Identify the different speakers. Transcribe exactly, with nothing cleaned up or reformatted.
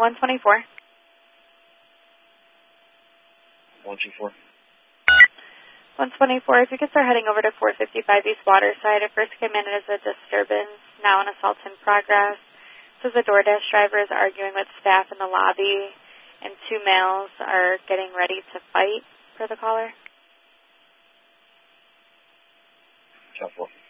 Speaker 1: one twenty-four.
Speaker 2: one two four.
Speaker 1: one twenty-four, if you could start heading over to four fifty-five East Waterside. It first came in as a disturbance, now an assault in progress. So the DoorDash driver is arguing with staff in the lobby, and two males are getting ready to fight for the caller.
Speaker 2: ten four.